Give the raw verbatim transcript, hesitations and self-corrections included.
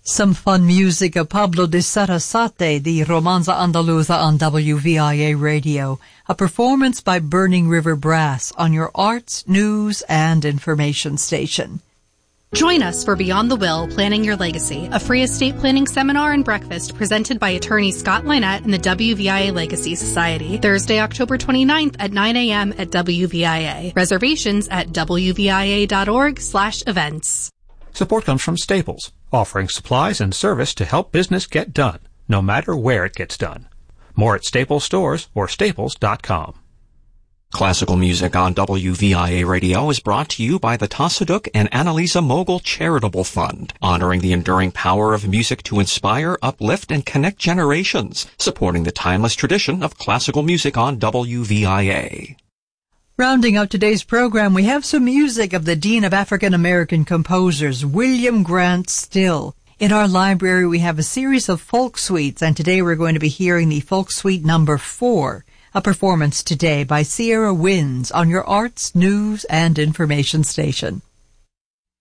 Some fun music of Pablo de Sarasate, the Romanza Andaluza on W V I A Radio. A performance by Burning River Brass on your arts, news, and information station. Join us for Beyond the Will, Planning Your Legacy, a free estate planning seminar and breakfast presented by attorney Scott Lynette and the W V I A Legacy Society. Thursday, October twenty-ninth at nine a.m. at W V I A. Reservations at w v i a dot org slash events. Support comes from Staples, offering supplies and service to help business get done, no matter where it gets done. More at Staples stores or staples dot com. Classical music on W V I A Radio is brought to you by the Tassaduk and Annalisa Mogul Charitable Fund, honoring the enduring power of music to inspire, uplift, and connect generations, supporting the timeless tradition of classical music on W V I A. Rounding out today's program, we have some music of the Dean of African American Composers, William Grant Still. In our library, we have a series of folk suites, and today we're going to be hearing the folk suite number four, a performance today by Sierra Winds on your arts, news, and information station.